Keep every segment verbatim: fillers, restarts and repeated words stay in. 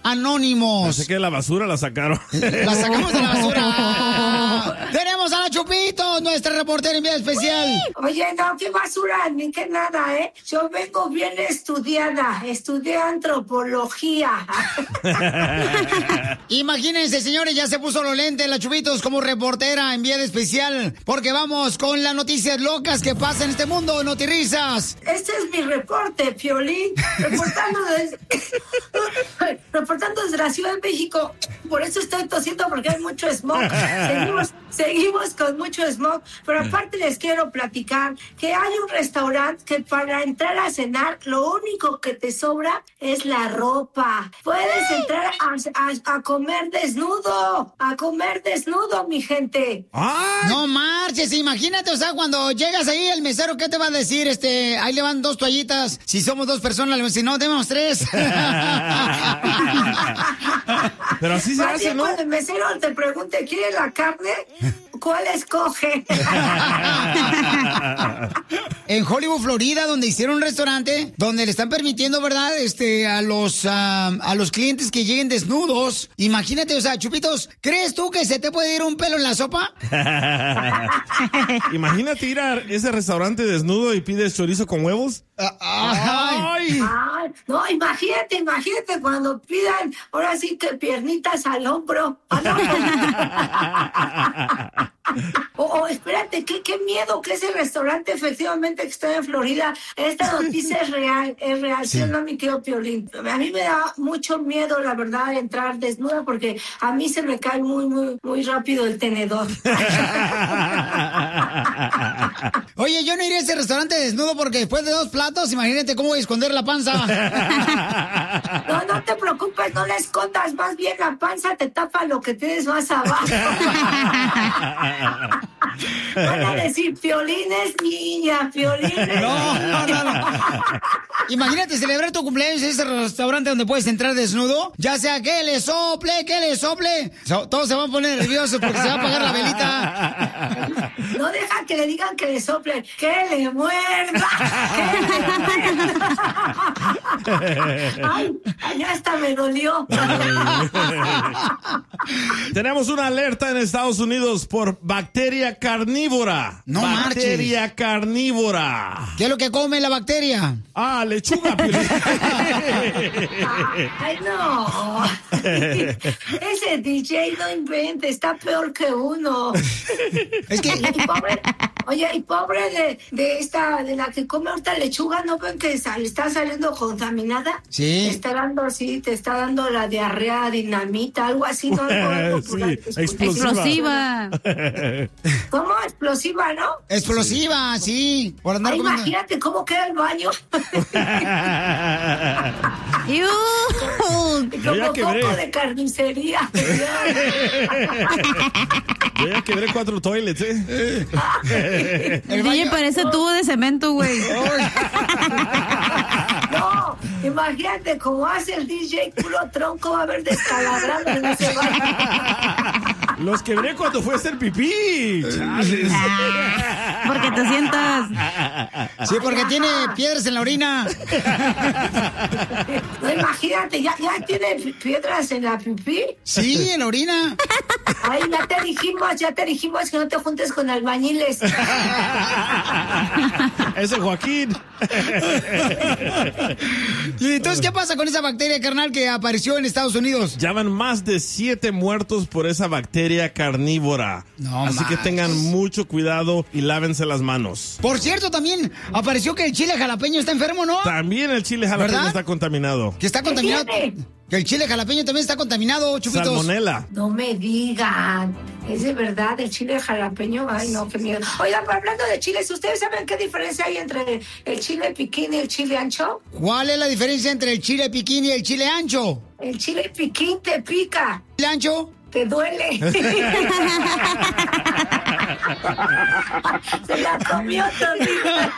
anónimos. Pensé que la basura la sacaron. La sacamos de la basura. Tenemos a la Chupito, nuestra reportera en vía especial. Oye, no, qué basura, ni que nada, ¿eh? Yo vengo bien estudiada, estudié antropología. Imagínense, señores, ya se puso los lentes la Chupitos como reportera en vía especial, porque vamos con las noticias locas que pasan en este mundo, notirrisas. Este es mi reporte, Piolín, reportando desde, reportando desde la Ciudad de México. Por eso estoy tosiendo, porque hay mucho smog. Seguimos, seguimos con mucho smog, pero aparte les quiero platicar que hay un restaurante que para entrar a cenar, lo único que te sobra es la ropa. Puedes entrar a, a, a comer desnudo, a comer desnudo, mi gente. ¡Ay! No marches, imagínate, o sea, cuando llegas ahí, el mesero, ¿qué te va a decir? Este, ahí le van dos toallitas, si somos dos personas, si no, demos tres. Pero así se hace, ¿no? Cuando el mesero te pregunte, ¿quiere la carne? ¿Cuál escoge? En Hollywood, Florida, donde hicieron un restaurante donde le están permitiendo, ¿verdad? Este, a los uh, a los clientes que lleguen desnudos. Imagínate, o sea, Chupitos, ¿crees tú que se te puede ir un pelo en la sopa? Imagínate ir a ese restaurante desnudo y pides chorizo con huevos. Ay. Ay, no, imagínate, imagínate cuando pidan, ahora sí que piernitas al hombro. Al hombro. Oh, oh, espérate, ¿qué, qué miedo que ese restaurante efectivamente que está en Florida. Esta noticia es real, es real, sí o no, mi querido Piolín. A mí me da mucho miedo, la verdad, entrar desnuda porque a mí se me cae muy, muy, muy rápido el tenedor. Oye, yo no iría a ese restaurante desnudo porque después de dos platos, imagínate cómo voy a esconder la panza. No, no te preocupes, no la escondas, más bien la panza te tapa lo que tienes más abajo. Van a decir, Piolín es niña, Piolín es no, no, no, no. Imagínate celebrar tu cumpleaños en ese restaurante donde puedes entrar desnudo, ya sea que le sople, que le sople. So, todos se van a poner nerviosos porque se va a apagar la velita. No deja que le digan que le soplen, que le muerda, que le muerda. Ay, ya hasta me dolió. Tenemos una alerta en Estados Unidos por bacteria carnívora. No Bacteria marches. carnívora. ¿Qué es lo que come la bacteria? Ah, lechuga. Ay, no. Ese D J no invente, está peor que uno. Es que... Y pobre, oye, y pobre de, de esta, de la que come ahorita lechuga, ¿no ven que sal, está saliendo contaminada? Sí. Te está dando así, te está dando la diarrea, dinamita, algo así, ¿no? Algo Sí, explosiva. Explosiva. ¿Cómo? Explosiva, ¿no? Explosiva, sí. Por andar Ay, comiendo. imagínate cómo queda el baño. Yo ya Como quebré. poco de carnicería. Yo ya quebré cuatro toilets, ¿eh? El D J parece tubo de cemento, güey. No, imagínate cómo hace el D J, puro tronco va a haber descalabrado en ese baño. Los quebré cuando fue a hacer pipí. Chales. Ah, porque te sientas. Sí, porque tiene piedras en la orina. No, imagínate, ya, ya tiene piedras en la pipí. Sí, en la orina. Ay, ya te dijimos, ya te dijimos que no te juntes con albañiles. Ese Joaquín. ¿Y entonces qué pasa con esa bacteria, carnal, que apareció en Estados Unidos? Ya van más de siete muertos por esa bacteria carnívora. No Así manches. que tengan mucho cuidado y lávense las manos. Por cierto, también apareció que el chile jalapeño está enfermo, ¿no? También el chile jalapeño ¿Verdad? está contaminado. Que está contaminado. tiene? Que el chile jalapeño también está contaminado, Chupitos. Salmonela. No me digan, ¿es de verdad el chile jalapeño? Ay, no, qué miedo. Oigan, pero hablando de chiles, ¿ustedes saben qué diferencia hay entre el chile piquín y el chile ancho? ¿Cuál es la diferencia entre el chile piquín y el chile ancho? El chile piquín te pica, ¿El ancho? te duele. Se la comió todita.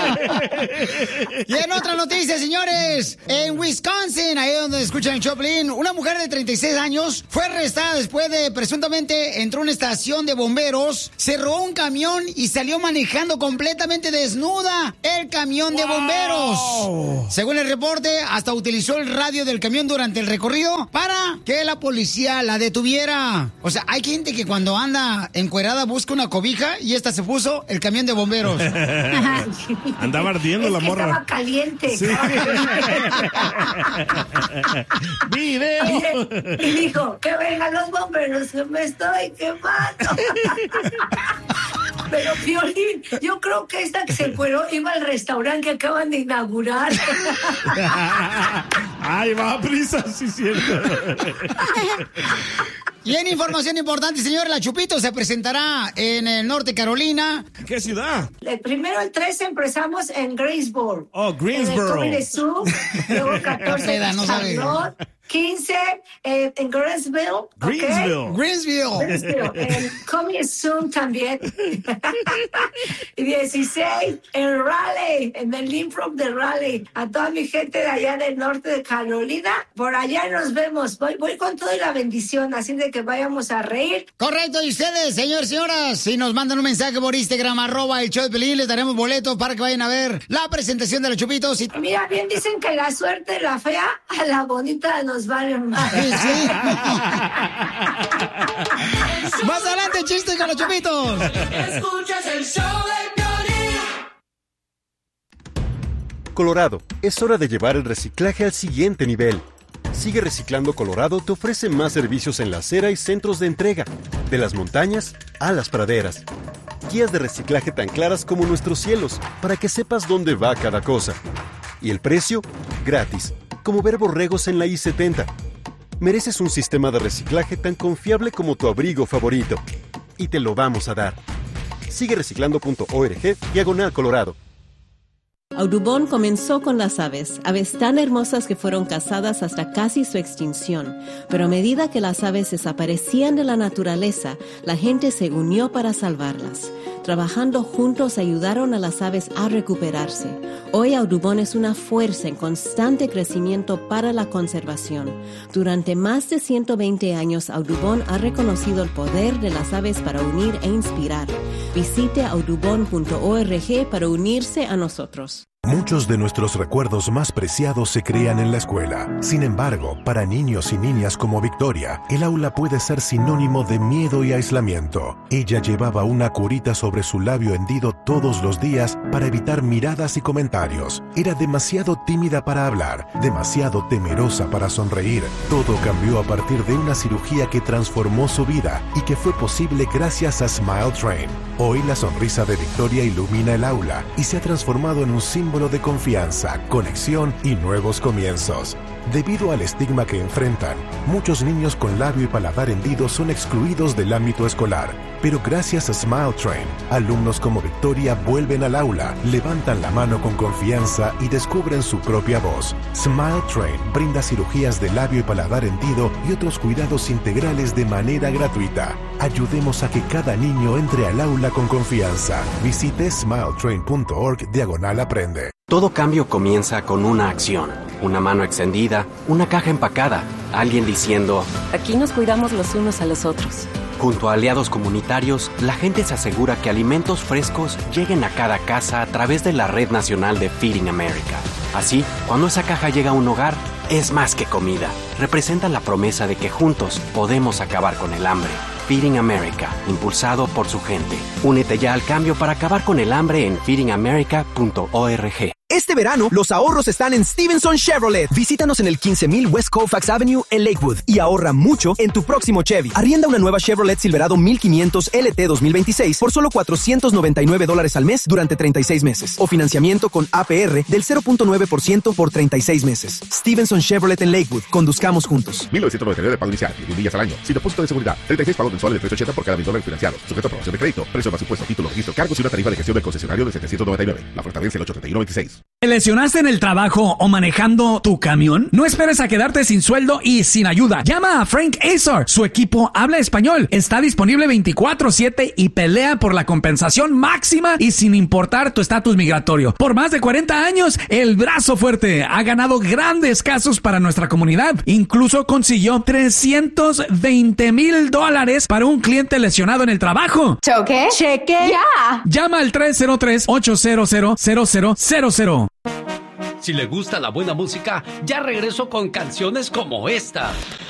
Y en otra noticia, señores, en Wisconsin, ahí donde escuchan el Choplin, una mujer de treinta y seis años fue arrestada después de presuntamente entró a una estación de bomberos, se robó un camión y salió manejando completamente desnuda el camión de bomberos. Wow. Según el reporte, hasta utilizó el radio del camión durante el recorrido para que la policía la detuviera. O sea, hay gente que cuando anda encuerada busca una cobija y esta se puso el camión de bomberos. Andaba ardiendo es la que morra. Estaba caliente. Sí. Estaba caliente. ¡Video! Y dijo, que vengan los bomberos, que me estoy quemando. Pero, Piolín, yo creo que esta que se encueró iba al restaurante que acaban de inaugurar. Ay, va a prisa, sí, cierto. Y en información importante, señor, la Chupito se presentará en el norte de Carolina. ¿Qué ciudad? El primero, el trece, empezamos en Greensboro. Oh, Greensboro. En el Sur, luego catorce en no Charlotte, quince eh, en Greensville. Greensville. Okay. Greensville. Greensville. En Coming Soon también. Y dieciséis en Raleigh, en el Lynfrom de Raleigh. A toda mi gente de allá del norte de Carolina, por allá nos vemos. Voy, voy con toda la bendición, así de que vayamos a reír. Correcto, y ustedes, señores, señoras, si nos mandan un mensaje por Instagram, arroba el show de Pelín, les daremos boletos para que vayan a ver la presentación de los Chupitos. Y... Mira, bien dicen que la suerte, la fea, a la bonita nos vale más. Sí, sí. Más adelante, chistes con los Chupitos. Escuchas el show de Piolín. Colorado, es hora de llevar el reciclaje al siguiente nivel. Sigue Reciclando Colorado te ofrece más servicios en la acera y centros de entrega, de las montañas a las praderas. Guías de reciclaje tan claras como nuestros cielos, para que sepas dónde va cada cosa. Y el precio, gratis, como ver borregos en la I setenta. Mereces un sistema de reciclaje tan confiable como tu abrigo favorito. Y te lo vamos a dar. Sigue reciclando punto org, diagonal Colorado. Audubon comenzó con las aves, aves tan hermosas que fueron cazadas hasta casi su extinción. Pero a medida que las aves desaparecían de la naturaleza, la gente se unió para salvarlas. Trabajando juntos ayudaron a las aves a recuperarse. Hoy Audubon es una fuerza en constante crecimiento para la conservación. Durante más de ciento veinte años, Audubon ha reconocido el poder de las aves para unir e inspirar. Visite audubon punto org para unirse a nosotros. Muchos de nuestros recuerdos más preciados se crean en la escuela. Sin embargo, para niños y niñas como Victoria, el aula puede ser sinónimo de miedo y aislamiento. Ella llevaba una curita sobre su labio hendido todos los días para evitar miradas y comentarios. Era demasiado tímida para hablar, demasiado temerosa para sonreír. Todo cambió a partir de una cirugía que transformó su vida y que fue posible gracias a Smile Train. Hoy la sonrisa de Victoria ilumina el aula y se ha transformado en un símbolo de confianza, conexión y nuevos comienzos. Debido al estigma que enfrentan, muchos niños con labio y paladar hendidos son excluidos del ámbito escolar. Pero gracias a Smile Train, alumnos como Victoria vuelven al aula, levantan la mano con confianza y descubren su propia voz. Smile Train brinda cirugías de labio y paladar hendido y otros cuidados integrales de manera gratuita. Ayudemos a que cada niño entre al aula con confianza. Visite smile train punto org diagonal aprende. Todo cambio comienza con una acción. Una mano extendida, una caja empacada, alguien diciendo: aquí nos cuidamos los unos a los otros. Junto a aliados comunitarios, la gente se asegura que alimentos frescos lleguen a cada casa a través de la Red Nacional de Feeding America. Así, cuando esa caja llega a un hogar, es más que comida. Representa la promesa de que juntos podemos acabar con el hambre. Feeding America, impulsado por su gente. Únete ya al cambio para acabar con el hambre en feeding america punto org. Este verano, los ahorros están en Stevenson Chevrolet. Visítanos en el quince mil West Colfax Avenue en Lakewood y ahorra mucho en tu próximo Chevy. Arrienda una nueva Chevrolet Silverado mil quinientos L T dos mil veintiséis por solo cuatrocientos noventa y nueve dólares al mes durante treinta y seis meses. O financiamiento con A P R del cero punto nueve por ciento por treinta y seis meses. Stevenson Chevrolet en Lakewood. Conduzcamos juntos. mil novecientos noventa y nueve de pago inicial, diez millas al año, sin depósito de seguridad. treinta y seis pagos mensuales de trescientos ochenta por cada mil dólares financiados. Sujeto a aprobación de crédito. Precio más impuesto, título, registro, cargos y una tarifa de gestión del concesionario de setecientos noventa y nueve. La oferta vence el ocho treinta y uno veintiséis. ¿Te lesionaste en el trabajo o manejando tu camión? No esperes a quedarte sin sueldo y sin ayuda. Llama a Frank Azar. Su equipo habla español. Está disponible veinticuatro siete y pelea por la compensación máxima y sin importar tu estatus migratorio. Por más de cuarenta años, el brazo fuerte ha ganado grandes casos para nuestra comunidad. Incluso consiguió trescientos veinte mil dólares para un cliente lesionado en el trabajo. ¿Choque? ¿Cheque? ¡Ya! Llama al tres cero tres, ocho cero cero, cero cero cero cero. Si le gusta la buena música, ya regreso con canciones como esta.